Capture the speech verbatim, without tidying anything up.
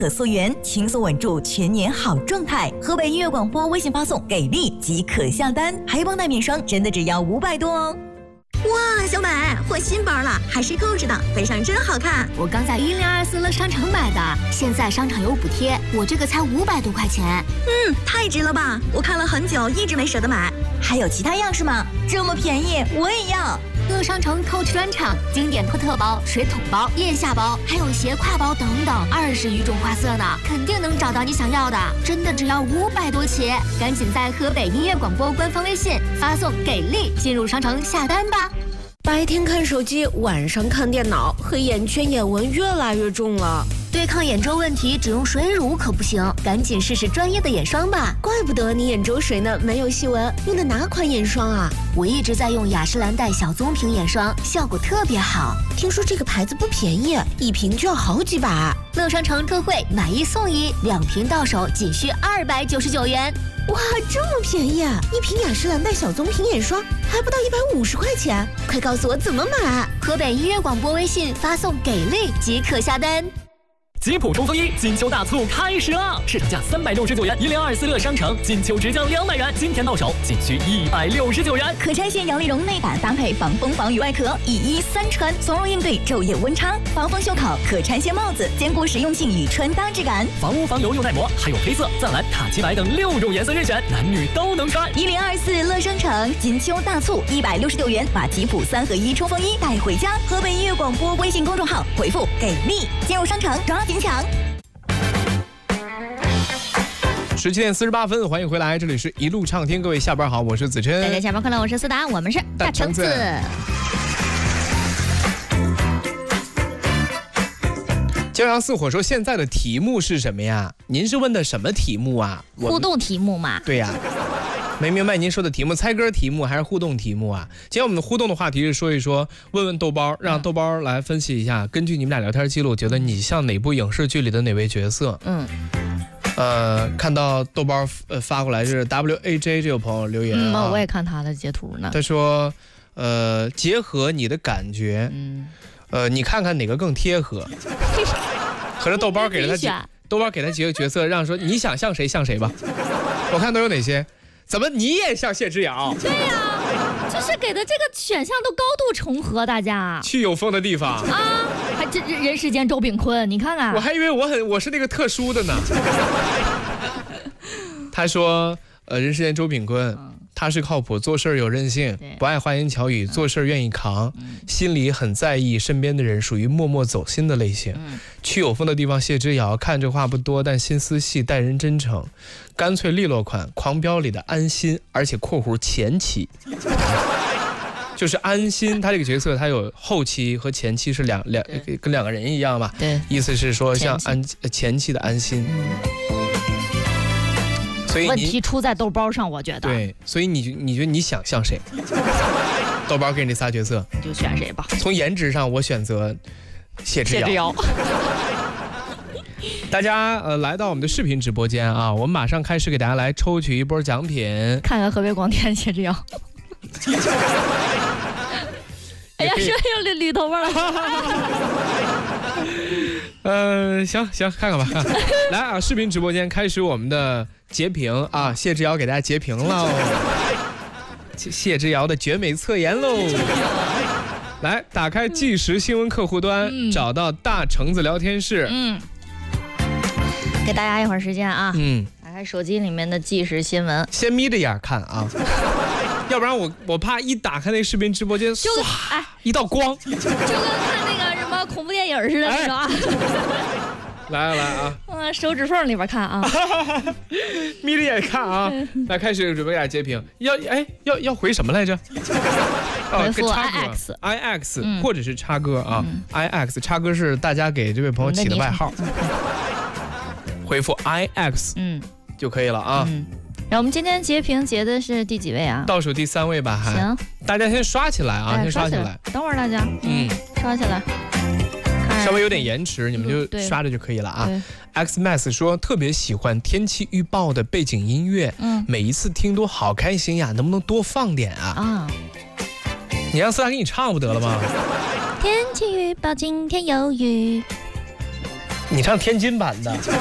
可溯源，轻松稳住全年好状态。河北音乐广播微信发送给力即可下单，还帮带面霜，真的只要五百多哦。 哇，小美换新包了，还是购置的，背上真好看。 我刚在一零二四乐商城买的，现在商场有补贴，我这个才五百多块钱。 嗯，太值了吧！我看了很久，一直没舍得买。 还有其他样式吗？这么便宜，我也要。 乐商城 Coach 专场，经典托特包、水桶包、腋下包，还有斜挎包等等，二十余种花色呢，肯定能找到你想要的。真的只要五百多起，赶紧在河北音乐广播官方微信发送“给力”进入商城下单吧。 白天看手机，晚上看电脑，黑眼圈、眼纹越来越重了。 对抗眼周问题，只用水乳可不行，赶紧试试专业的眼霜吧。 怪不得你眼周水呢没有细纹，用的哪款眼霜啊？ 我一直在用雅诗兰黛小棕瓶眼霜，效果特别好。 听说这个牌子不便宜，一瓶就要好几百。 乐商城特惠，买一送一，两瓶到手仅需二百九十九元。 哇，这么便宜啊！一瓶雅诗兰黛小棕瓶眼霜还不到一百五十块钱，快告诉我怎么买！ 河北音乐广播微信发送“给力”即可下单。 吉普冲锋衣金秋大促开始了，市场价三百六十九元，一零二四乐商城金秋直降两百元，今天到手仅需一百六十九元。 可拆卸摇粒绒内胆搭配防风防雨外壳，一衣三穿，从容应对昼夜温差。防风袖口，可拆卸帽子，兼顾实用性与穿搭质感。 防污防油又耐磨，还有黑色、藏蓝、卡其白等六种颜色任选，男女都能穿。 一零二四乐商城金秋大促，一百六十九元把吉普三合一冲锋衣带回家。河北音乐广播微信公众号回复“给力”进入商城抓紧抢。 十七点四十八分，欢迎回来，这里是一路畅听，各位下班好，我是子琛。 大家下班快乐，我是思达，我们是大橙子。 骄阳似火说现在的题目是什么呀？您是问的什么题目啊？ 互动题目嘛。 对呀。没明白您说的题目，猜歌题目还是互动题目啊？今天我们的互动的话题是说一说，问问豆包，让豆包来分析一下，根据你们俩聊天记录，觉得你像哪部影视剧里的哪位角色？嗯，呃，看到豆包呃发过来是 W A J 这位朋友留言啊， 嗯，我也看他的截图呢。 他说，呃，结合你的感觉，嗯，呃，你看看哪个更贴合？合着豆包给了他几，豆包给他几个角色，让说你想像谁像谁吧。我看都有哪些？怎么你也像谢之遥？ 对呀、啊，就是给的这个选项都高度重合，大家去有风的地方啊，还这人世间周秉昆，你看看， 我还以为我很我是那个特殊的呢。他说，呃，人世间周秉昆。嗯，他是靠谱，做事有韧性，不爱花言巧语，做事愿意扛，嗯、心里很在意身边的人，属于默默走心的类型。嗯、去有风的地方，谢之遥看着话不多，但心思细，待人真诚，干脆利落款。狂飙里的安心，而且括弧前期，就是安心，他这个角色他有后期和前期是两两跟两个人一样嘛？对，意思是说像安前期的安心。嗯，所以问题出在豆包上，我觉得。 对，所以你你觉得你想像谁？豆包给你仨角色， 你就选谁吧。 从颜值上，我选择谢之遥。谢之遥。大家呃来到我们的视频直播间啊，我们马上开始给大家来抽取一波奖品。 看看河北广电谢之遥。哎呀，是有绿绿头发了。 呃，行行，看看吧。看来啊，视频直播间开始我们的截屏啊，谢之遥给大家截屏喽。谢之遥的绝美侧颜喽。来，打开即时新闻客户端，嗯、找到大橙子聊天室。嗯， 给大家一会儿时间啊。嗯，打开手机里面的即时新闻， 先眯着眼看啊。要不然我我怕一打开那个视频直播间，唰，哎，一道光， 就跟看那个什么恐怖电影似的那种啊。 来来啊， 嗯，手指缝里边看啊， 眯着眼看啊。来，开始准备点截屏，要哎要要回什么来着？ 回复 I X I X 或者是叉哥啊 ，I X 叉哥是大家给这位朋友起的外号。回复 I X 嗯就可以了啊。 然后我们今天截屏截的是第几位啊？ 倒数第三位吧，还行。 大家先刷起来啊，先刷起来。 等会儿大家，嗯，刷起来。 稍微有点延迟，你们就刷着就可以了啊。X Max 说特别喜欢天气预报的背景音乐，嗯，每一次听都好开心呀，能不能多放点啊？啊，你让思达给你唱不得了吗？ 天气预报今天有雨。 你唱天津版的。